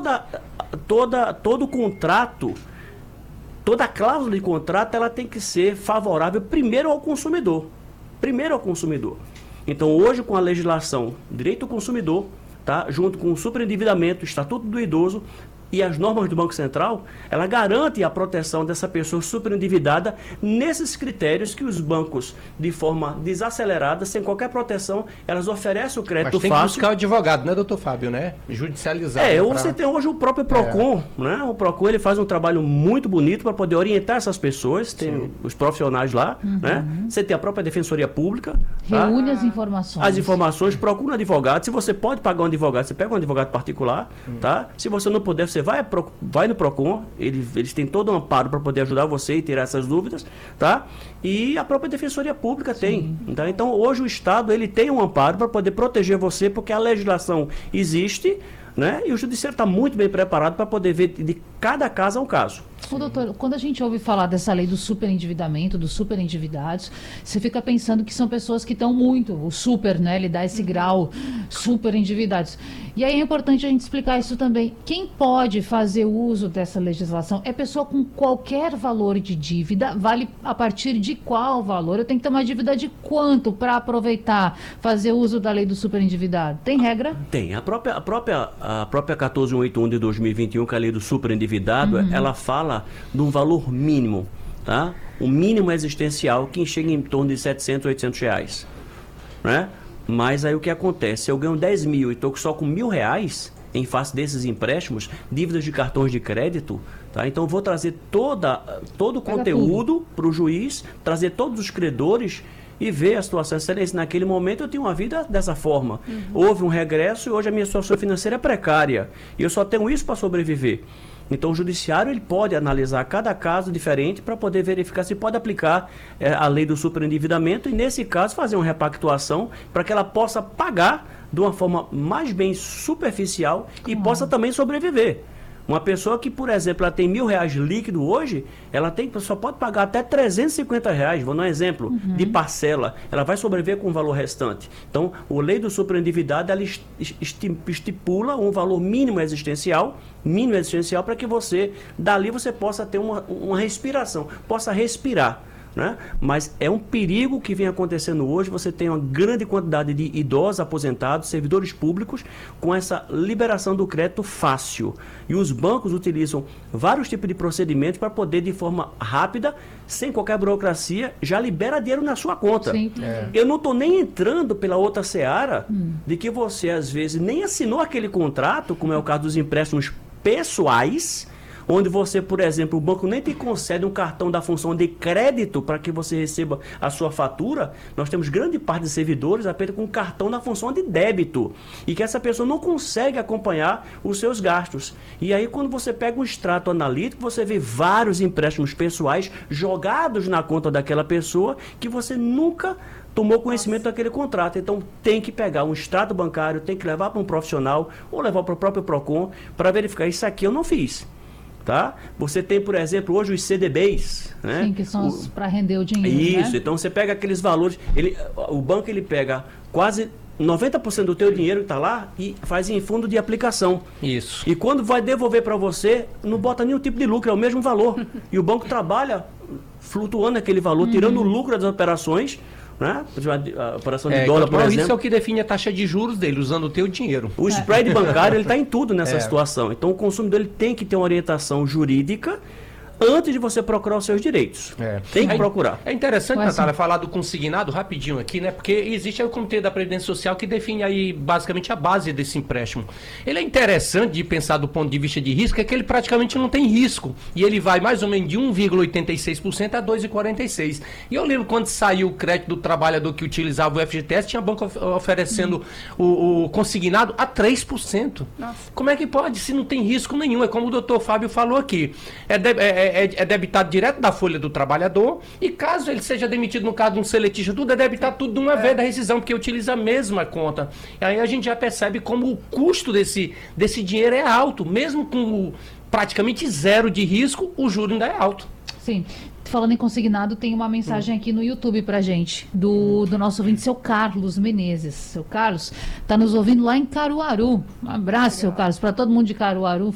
todo contrato, toda cláusula de contrato, ela tem que ser favorável primeiro ao consumidor. Então, hoje, com a legislação Direito do Consumidor, tá, junto com o superendividamento, o Estatuto do Idoso e as normas do Banco Central, ela garante a proteção dessa pessoa superendividada nesses critérios que os bancos, de forma desacelerada, sem qualquer proteção, elas oferecem o crédito Mas tem fácil. que buscar o advogado, né, doutor Fábio, né? Judicializar. Você tem hoje o próprio PROCON, né? O PROCON, ele faz um trabalho muito bonito para poder orientar essas pessoas, tem os profissionais lá, né? Você tem a própria Defensoria Pública. Reúne as informações. As informações, procura um advogado. Se você pode pagar um advogado, você pega um advogado particular, tá? Se você não puder, você vai no PROCON, eles têm todo um amparo para poder ajudar você e tirar essas dúvidas, tá? E a própria Defensoria Pública tem. Tá? Então, hoje o Estado, ele tem um amparo para poder proteger você, porque a legislação existe, né? E o Judiciário está muito bem preparado para poder ver de cada caso a um caso. Ô, doutor, quando a gente ouve falar dessa lei do superendividamento, dos superendividados, você fica pensando que são pessoas que estão muito, o super, né, ele dá esse grau, superendividados. E aí é importante a gente explicar isso também. Quem pode fazer uso dessa legislação é pessoa com qualquer valor de dívida, vale a partir de qual valor? Eu tenho que ter uma dívida de quanto para aproveitar, fazer uso da lei do superendividado? Tem regra? Tem. A própria 14181 de 2021, que é a lei do superendividado, ela fala de um valor mínimo, tá? O mínimo existencial que chega em torno de 700, 800 reais, né? Mas aí o que acontece? Se eu ganho 10 mil e estou só com R$1.000 em face desses empréstimos, dívidas de cartões de crédito, tá? Então eu vou trazer todo o conteúdo para o juiz, trazer todos os credores e ver a situação. Excelência, naquele momento eu tinha uma vida dessa forma. Houve um regresso e hoje a minha situação financeira é precária. E eu só tenho isso para sobreviver. Então o judiciário, ele pode analisar cada caso diferente para poder verificar se pode aplicar a lei do superendividamento e, nesse caso, fazer uma repactuação para que ela possa pagar de uma forma mais bem superficial e possa também sobreviver. Uma pessoa que, por exemplo, ela tem R$1.000 líquido hoje, ela só pode pagar até R$350, vou dar um exemplo, de parcela. Ela vai sobreviver com o valor restante. Então, a lei do superendividado, ela estipula um valor mínimo existencial para que você, dali você possa ter uma respiração, possa respirar. Né? Mas é um perigo que vem acontecendo hoje. Você tem uma grande quantidade de idosos aposentados, servidores públicos, com essa liberação do crédito fácil. E os bancos utilizam vários tipos de procedimentos para poder, de forma rápida, sem qualquer burocracia, já libera dinheiro na sua conta. Eu não estou nem entrando pela outra seara de que você, às vezes, nem assinou aquele contrato, como é o caso dos empréstimos pessoais, onde você, por exemplo, o banco nem te concede um cartão da função de crédito para que você receba a sua fatura. Nós temos grande parte de servidores apenas com cartão na função de débito e que essa pessoa não consegue acompanhar os seus gastos. E aí, quando você pega um extrato analítico, você vê vários empréstimos pessoais jogados na conta daquela pessoa que você nunca tomou conhecimento daquele contrato. Então, tem que pegar um extrato bancário, tem que levar para um profissional ou levar para o próprio PROCON para verificar: isso aqui eu não fiz. Tá? Você tem, por exemplo, hoje os CDBs, né? Sim, que são para render o dinheiro. Isso, né? Então você pega aqueles valores, o banco ele pega quase 90% do teu dinheiro que está lá e faz em fundo de aplicação. Isso. E quando vai devolver para você, não bota nenhum tipo de lucro, é o mesmo valor. E o banco trabalha flutuando aquele valor, tirando o lucro das operações, né? A operação de dólar, por exemplo. Isso é o que define a taxa de juros dele, usando o teu dinheiro. O spread bancário, ele está em tudo nessa situação. Então, o consumidor, ele tem que ter uma orientação jurídica antes de você procurar os seus direitos. Tem que procurar. É interessante, Natália, falar do consignado rapidinho aqui, né? Porque existe aí o Comitê da Previdência Social que define aí basicamente a base desse empréstimo. Ele é interessante de pensar do ponto de vista de risco, é que ele praticamente não tem risco. E ele vai mais ou menos de 1,86% a 2,46%. E eu lembro quando saiu o crédito do trabalhador que utilizava o FGTS, tinha banco oferecendo o consignado a 3%. Nossa. Como é que pode, se não tem risco nenhum? É como o doutor Fábio falou aqui. É debitado direto da folha do trabalhador e caso ele seja demitido no caso de um seletista, tudo é debitado tudo de uma vez da rescisão, porque utiliza a mesma conta. E aí a gente já percebe como o custo desse dinheiro é alto, mesmo com praticamente zero de risco, o juro ainda é alto. Sim. Falando em consignado, tem uma mensagem aqui no YouTube pra gente, do nosso ouvinte, seu Carlos Menezes. Seu Carlos tá nos ouvindo lá em Caruaru. Um abraço, seu Carlos, para todo mundo de Caruaru.